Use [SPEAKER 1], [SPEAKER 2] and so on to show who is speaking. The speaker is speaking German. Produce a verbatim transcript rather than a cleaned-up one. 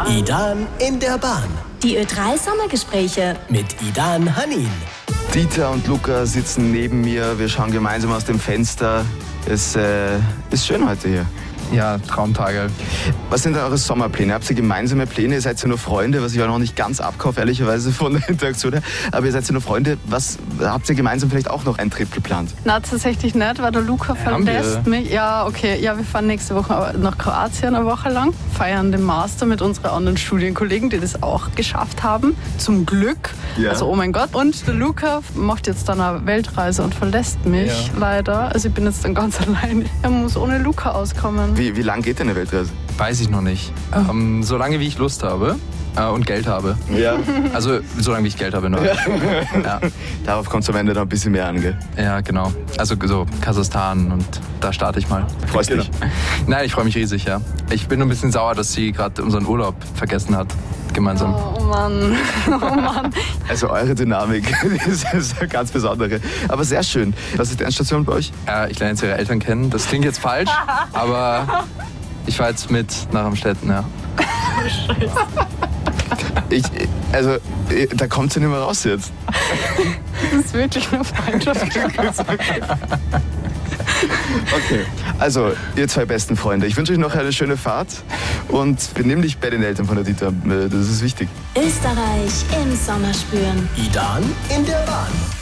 [SPEAKER 1] Idan in der Bahn.
[SPEAKER 2] Die Ö drei Sommergespräche
[SPEAKER 1] mit Idan Hanin.
[SPEAKER 3] Dieter und Luca sitzen neben mir. Wir schauen gemeinsam aus dem Fenster. Es äh, ist schön heute hier.
[SPEAKER 4] Ja, Traumtage.
[SPEAKER 3] Was sind denn eure Sommerpläne? Habt ihr gemeinsame Pläne? Ihr seid ja nur Freunde, was ich auch noch nicht ganz abkaufe, ehrlicherweise von der Interaktion her. Aber ihr seid ja nur Freunde. Was habt ihr gemeinsam vielleicht auch noch einen Trip geplant?
[SPEAKER 5] Na, tatsächlich nicht, weil der Luca verlässt mich. Ja, okay. Ja, wir fahren nächste Woche nach Kroatien eine Woche lang, feiern den Master mit unseren anderen Studienkollegen, die das auch geschafft haben. Zum Glück. Ja. Also, oh mein Gott. Und der Luca macht jetzt dann eine Weltreise und verlässt mich ja. leider. Also ich bin jetzt dann ganz allein. Er muss ohne Luca auskommen.
[SPEAKER 3] Wie, wie lang geht denn eine Weltreise?
[SPEAKER 4] Weiß ich noch nicht. Oh. Ähm, so lange, wie ich Lust habe äh, und Geld habe.
[SPEAKER 3] Ja.
[SPEAKER 4] Also so lange, wie ich Geld habe. Noch. Ja. Ja.
[SPEAKER 3] Darauf kommt es am Ende noch ein bisschen mehr an, gell?
[SPEAKER 4] Ja, genau. Also so Kasachstan und da starte ich mal.
[SPEAKER 3] Freust du dich?
[SPEAKER 4] Nein, ich freue mich riesig, ja. Ich bin nur ein bisschen sauer, dass sie gerade unseren Urlaub vergessen hat. Gemeinsam.
[SPEAKER 5] Oh Mann, oh Mann.
[SPEAKER 3] Also eure Dynamik ist eine ganz besondere. Aber sehr schön. Was ist die Endstation bei euch?
[SPEAKER 4] Äh, ich lerne jetzt ihre Eltern kennen. Das klingt jetzt falsch, aber ich fahre jetzt mit nach Amstetten, ja.
[SPEAKER 3] Ich, also, da kommt sie nicht mehr raus jetzt.
[SPEAKER 5] Das ist wirklich eine Freundschaft.
[SPEAKER 3] Okay, also ihr zwei besten Freunde. Ich wünsche euch noch eine schöne Fahrt und benimm dich bei den Eltern von der Dieter. Das ist wichtig.
[SPEAKER 2] Österreich im Sommer spüren.
[SPEAKER 1] Idan in der Bahn.